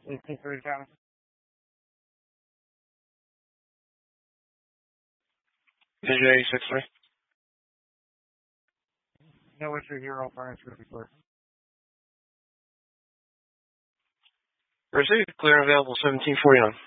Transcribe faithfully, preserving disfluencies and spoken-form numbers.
eighteen thirty County. D J eight six three. No issue here. I'll fire through before. Received. Clear and available seventeen forty-nine.